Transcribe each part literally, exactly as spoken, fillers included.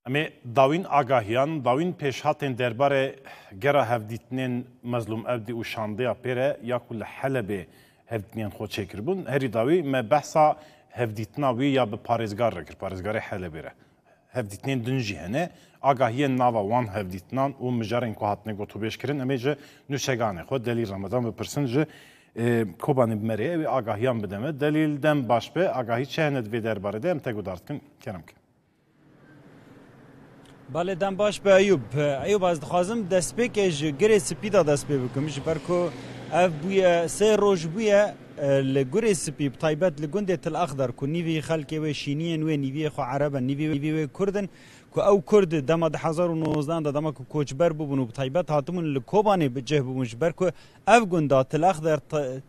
اما داوین آگاهیان داوین پیشهاتن درباره گره هفدیتنین مظلوم ابدی و شانده پیره یا کل حلبه هفدیتنین خود چکر بون هری داوی ما بحثا هفدیتناوی یا به پارزگار رکر پارزگار حلبه ره هفدیتنین دنجی هنه آگاهی ناوا وان هفدیتنان و مجارن که هاتنه گوتو بیش کرن اما جه نوشگانه خود دلیل رمضان بپرسن جه کوبانی بمریه و آگاهیان بدمه دلیل دم باش به آگاهی چه هند وی درباره ده ام تگو دارت کن کرم کن بله دم باش به ایوب ایوب از دخوازم دست پی که گره سپیدا دست پی بکم جبر که اف بویه سه روز بویه لگره سپی بطایبت لگنده تل اخضر که نیوی خلقه و شینین و نیوی خو عربا نیوی نیوی کردن که او کرد دم ده هزار و نوزده ده دم که کوچبر ببونو بطایبت هاتمون لکوبانی بجه ببون جبر که اف گنده تل اخضر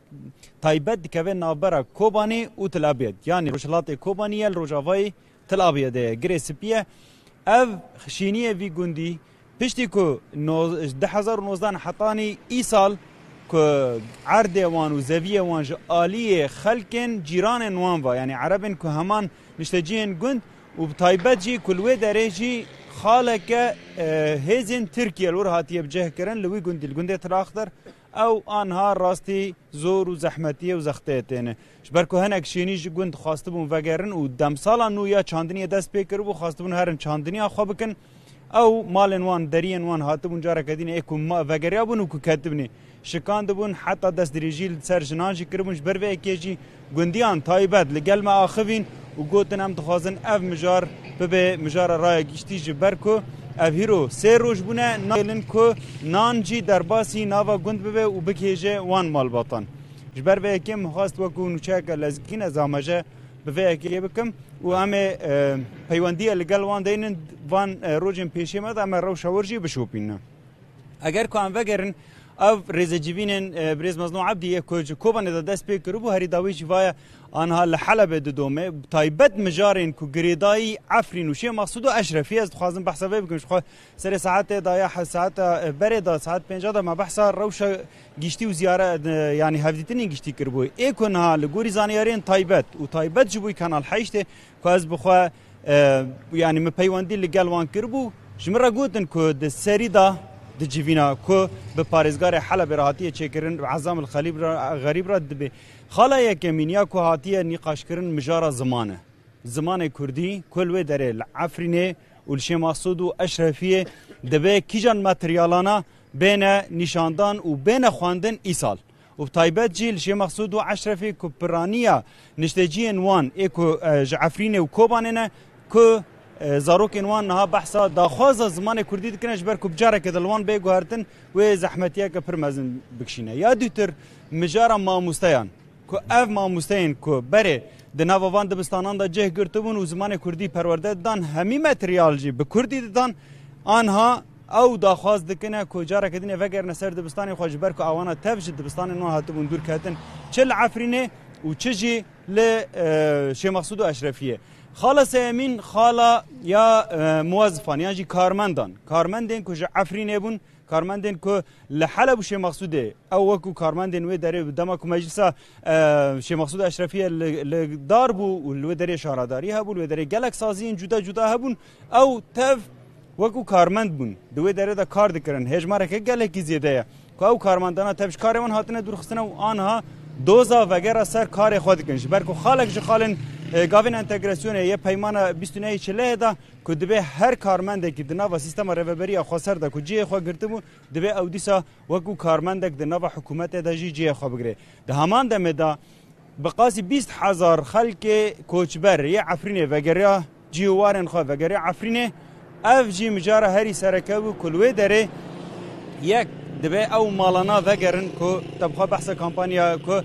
طایبت دکوه نابرا کوبانی و تل ابید یعنی روشلات کوبانی روجاوای تل ابیده گره سپیه اف خشینیه وی گندی پشتی که ده هزار و نوزده حطانی ای سال که عرض وان و زویه وان جالیه خلکن جیران وان و یعنی عربن که همان نشتجین گند و بطایبت جی کلوه داره جی خاله که هزین ترکیه لور هاتیه بجه کرن لوی گندی الگنده تراختر او آنها راستی زور و زحمتیه و زختیتینه جبر که هنک شینیش گند خواسته بون وگرن و دم سالا نو یا چاندنی دست پیکر بو خواسته بون هرن چاندنی آخوا بکن او مالن وان درین وان هاته بون جاره کدین ایکو وگریا بون و که کتبنی شکاند بون حتی دست دریجیل سر جنانجی کربون جبر و ایکیجی گندیان تایبت لگل ما آخوین و گوتن هم دخوازن اف مجار ببه مجار رای گشتی جبر که اف هیرو سه روز بونه نایلن که نانجی در باسی ناوا گند ببه و بکیجه وان مال باطن جبر به اکیم خواست وکو نوچه که لزکین از آمجه به اکی بکم و همه پیوندی لگل وان دینن وان روزن پیشی مد همه رو شورجی بشوپین اگر که هم وگرن او ریزجیوینن بریز مزنو عبدی که کوبان دا دست پی کربو هری داوی جوای آنها لحلب ددومه تایبت مجارین که گریدای عفرین و شی مقصود و اشرفی است خوازم بحثا بکن شخوا سر ساعت دایا ساعت بره دا ساعت پنجا دا ما بحثا روش گشتی و زیاره یعنی هفدیتنی گشتی کربوی ایکون ها لگوری زانیارین تایبت و تایبت جبوی کانال حیشته که از بخوا یعنی مپیوندی لگل وان کربو جمرا گوتن که د سری دا د جیوینا کو به پارزگار حلب راحتی چکرن عظام الخلیب را غریب را دبی خاله یکمینیا کو هاتیه نقاش کرن مجارا زمانه زمان کردی کل و دره عفرینه ولشی مقصود و اشرفیه دبی کیجان ماتریالانا بین نشاندان و بین خواندن ایسال و طایبت جیل شی مقصود و اشرفی کو پرانیا نشتجین وان اکو عفرینه و کوباننه کو زاروکین وان نها بحثا داخواز زمان کردی دکنش بر کو بجاره که دلوان بگو هرتن و زحمتیه که پرمزن بکشینه یا دوتر مجارا ما مستیان که اف ما مستیان که بره د ناو وان دبستانان دا جه گرتبون و زمان کردی پرورده دان همی متریال جی به کردی دان آنها او داخواز دکنه که جاره که دینه وگر نسر دبستانی خوش بر که آوانا تفش دبستان نو هاتبون دور کهتن چل عفرینه و چجی ل شی مقصود و اشرفیه خاله سیمین خاله یا موظفان یعنی کارمندان کارمندین که عفرینه بون کارمندین که لحلب شی مقصوده او وکو کارمندین و داره دما که مجلس شی مقصود اشرفیه لدار بو و داره شهرداری هبون و داره گلک سازین جدا جدا هبون او تف وکو کارمند بون دو داره دا کار دکرن هجماره که گلکی زیاده که او کارمندانا تفش کارمون هاتنه درخستنه و آنها دوزا وغیره سر کار خود کنش برکو خالق جخالن گاوین انتگراسیونه یه پیمان بیست و نه چله دا که دبه هر کارمنده که دنوا سیستم رهبری خاصر دا که جی خو گرتمو دبه او دیسا وکو کارمنده که دنوا حکومت دا جی جی خو بگیره ده همان دمه دا بقاسی بیست هزار خلق کوچبر یه عفرینه وگریا جیوارن خو وگریا عفرینه اف جی مجاره هری سرکو کلوه داره یک دبه او مالانا وگرن که تبخوا بحث کمپانیا که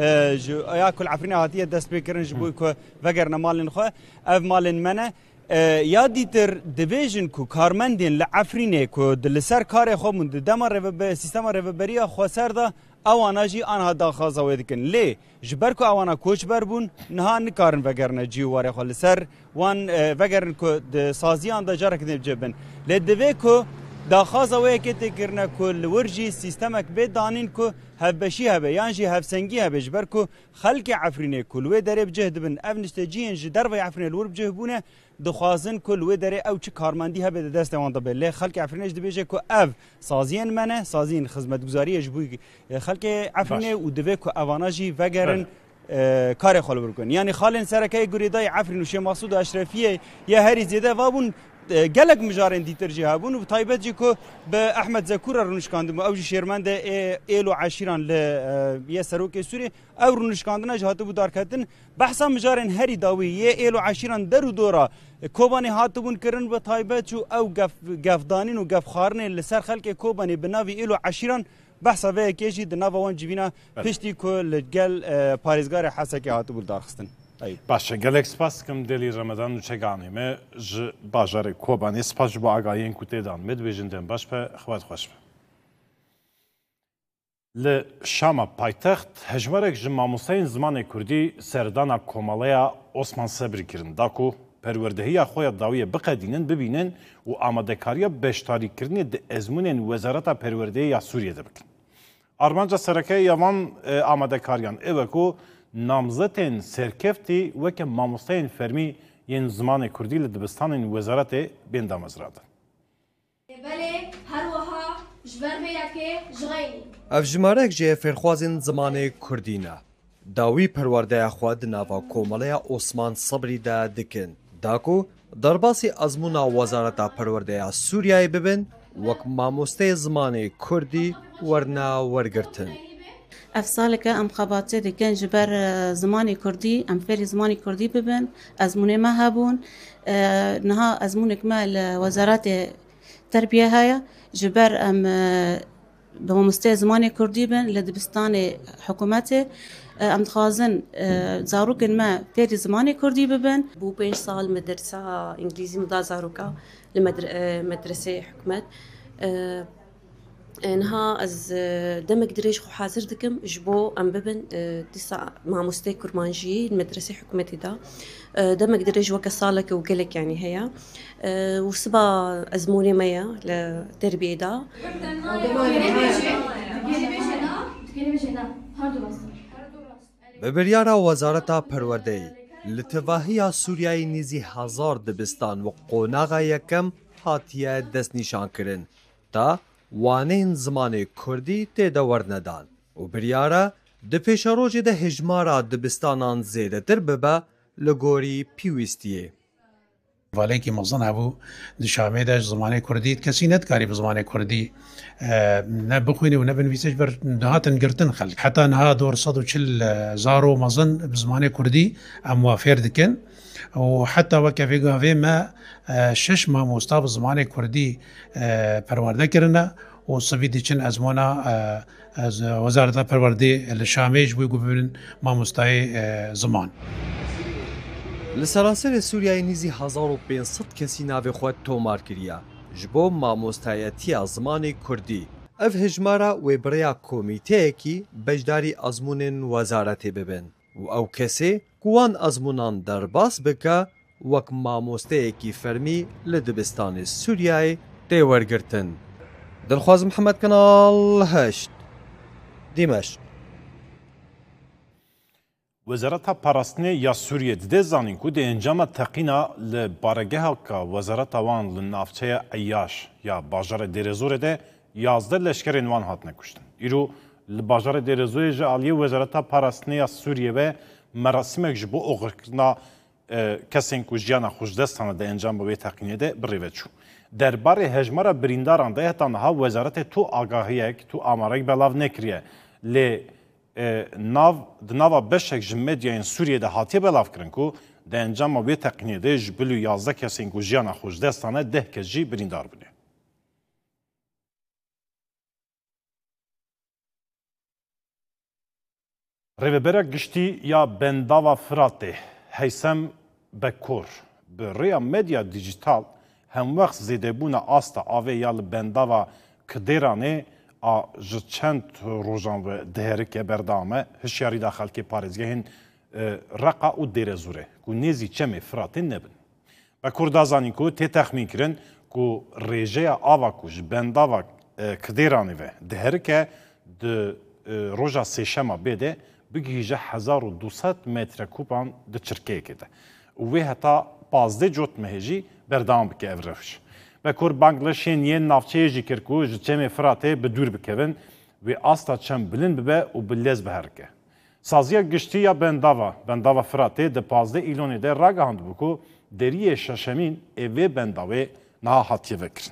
یا کل عفرینه هاتیه دست بکرن جبوی که وگرن مالن خواه اف مالن منه یا دیتر دیویژن که کارمندین لعفرینه که دلسر کار خواه من دم سیستم رهبری خواه سر دا اوانا جی آنها داخوازه ویدکن لی جبر که اوانا کوچ بر بون نها نکارن وگرن جیواره خواه لسر وان وگرن که سازیان دا جاره کنه بجبن لی دوی که داخوازا وی که تکرنه که لورجی سیستمک به دانین که هفبشی هبه یان جی هفسنگی هبه جبر که خلق عفرینه که لوی داره بجهد بن او نشتجین جی در وی عفرینه لور بجه بونه دخوازن که لوی داره او چه کارمندی هبه دست وان دبه لی خلق عفرینه جده بیجه که او سازین منه سازین خدمتگزاری جبوی خلق عفرینه و دوی که اوانا جی وگرن کار خال برکن یعنی خالن سرکای گریدای عفرین و شماسود و اشرفیه یا هری زیده وابون گلک مجارن دیتر جهابون و تایبت جی که به احمد زکور رونشکاندم او شیرمند ایلو عشیران ل یه سروک سوری او رونشکاندن جهات بود دارکتن بحثا مجارن هری داوی یه ایلو عشیران درو دورا کوبانی هاتبون کرن به تایبت جو او گف گفدانین و گف خارن لسر خلک کوبانی بناوی ایلو عشیران بحثا وی کیجی دناوا وان جوینا پشتی کو لگل پاریزگار حسکی هاتبول دارخستن باشه گلک سپاس کم دلی رمضان و چگانی ما ج باجر کوبانی سپاس جو با آگاهی کوته دان مد ویژندن باش به خواد خوش به ل شام پایتخت هجمارک جماموسین زمان کردی سردانا کومالیا عثمان صبری کرن داکو پروردهی خوی داوی بقدینن ببینن و آمادهکاری بشتاری کردن د ازمون وزارت پروردهی سوریه دبکن آرمانجا سرکه یوان آمادهکاریان اوکو نامزدین سرکفتی وک ماموستین فرمی ین زمان کردی لدبستان وزارت بندام ازراده. بله هر وها جبر ویا که جغینی. افجمارک جه فرخوازن زمان کردینه. داوی پرورده خود نوا کومالیا عثمان صبری دا دکن. داکو درباسی ازمونا وزارت پرورده سوریه ببین وک ماموسته زمان کردی ورنا ورگرتن. افسالك ام خباتي دي كان جبر زماني كردي ام فيري زماني كردي ببن ازموني ما هابون أه نها ازمونك ما وزارات تربية هاي جبر ام بمستوى زماني كردي بن لدبستان حكومتي ام تخازن أه زاروكن ما فيري زماني كردي ببن بو بين سال مدرسة انجليزي مدا زاروكا لمدرسة حكومت أه انها از دمك دريج خو حاضر دكم جبو ام ببن تسع مع مستوى كرمانجي المدرسه حكومتي دا دمك دريج وكسالك وقلك يعني هي وسبا ازموني ميا لتربيه دا ببریارا وزارت پرورده لتواهی سوریای نیزی هزار دبستان و قوناغا یکم هاتیه دست نشان کرن تا وانین زمان کردی تیدا ورندان و بریارا ده پیشاروج ده هجمارا دبستانان زیده تر ببا لگوری پیویستیه. ولی که مزن هبو دشامه داشت زمان کردی کسی ندکاری به زمان کردی نه بخوینی و نه بنویسش بر نهاتن گرتن خلق حتی نها دور صد و چل زارو مزن به زمان کردی اموافر دکن و حتی وکفی گاوی ما شش ماه مستاب زمان کردی پرورده کرنه و سویدی چن ازمونا از وزارت پرورده لشامیج بوی گوبین ما مستای زمان لسرانسر سوریای نیزی هزار و پانصد کسی ناو خود تومار کریا جبو مامۆستایەتی زمانی کوردی اف هجمارا و بریا کمیته کی بجداری ازمونن وزارتی ببن و او کسی کوان ازمونان درباس بکا وک مامۆستەیەکی کی فرمی لدبستان سوریای تیورگرتن دلخواز محمد کنال هشت دیمشق وزارت پاراستنی یا سوریه ده زانین کو ده انجام تقینا لبارگه کا وزارت وان لنافچه عیاش یا باجار درزور ده یازده لشکر وان هات نکشتن ایرو لباجار درزور جه عالیه وزارت پاراستنی یا سوریه و مراسمک جبو اوغرکنا کسین کو جیانا خوشدستانه ده انجام به تقینه ده بریوت شو درباره هجمارا برینداران ده هتانها وزارت تو آگاهیک تو آمارک بلاو نکریه لی ناو دناوا بشک جمدیان سوریه ده هاتیه بلاف کرن کو ده انجام به تقنیه ده جبلو یازده کسین کو جیانا خوشدستانه ده کجی بریندار بونه. ریوبرا گشتی یا بنداوا فراته هیسم بکور به ریا مدیا دیجیتال هم وقت زیده بونه آستا آوه یا بنداوا کدیرانه آ چند روزان و دهرک بردامه هشیاری داخل که پارزگهن رقا و دیرزوره کو نیزی چمه فراتین نبن و کردازانی کو تی تخمین کرن کو ریجه آوا کو جبنداوا کدیرانی و دهر که د روژا سیشما بده بگیجه هزار و دویست متر کوبان د چرکه کده و حتی پازده جوت مهجی بردام بکه اورفش و کور بانگلاشین یه نافچه جی کرکو جچم فراته به دور بکوین و آستا چم بلند ببه و بلز بهرکه سازیا گشتی یا بنداوا بنداوا فراته د پازده ایلونی ده راگاهند بکو دریه ششمین اوه بنداوه نا هاتیه وکرن.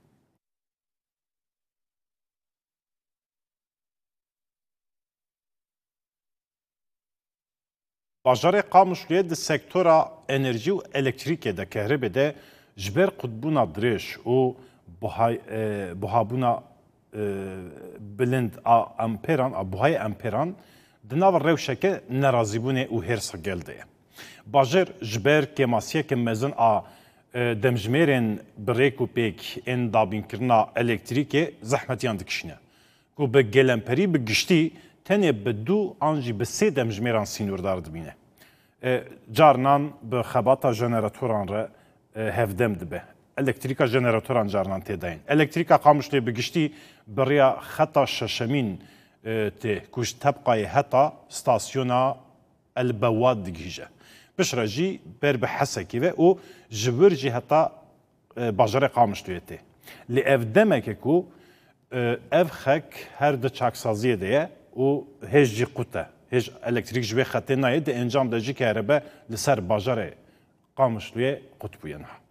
باجار قامشلویه د سکتورا انرژی و الکتریکه ده کهربه ده جبر قطبونا درش و بوهابونا بلند امپران بوهای امپران دناو روشکه نرازیبونه و هرسا گلده. باجر جبر کماسیه که مزن آ دمجمرین بریک و پیک این دابین کرنا الکتریکه زحمتیان دکشنه. کو به گلمپری به گشتی تنه به دو آنجی به سه دمجمران سینوردار دبینه. جارنان به خباتا جنراتوران را هفدم دبه. الکتریکا جنراتوران جارنان تداین. الکتریکا قامشتی به گشتی بریا خطا ششمین ته کش تبقای حتا ستاسیونا البواد دگیجه. بشرجی بر بحثکی و او جبر جی حتا باجر قامشتویته. لی اف دمک کو اف خک هر د چاکسازیه ده او هج جی قطه هج الکتریک جوی خطه نایه ده انجام ده جی که هربه لسر باجر قامشتویه قطبوینه.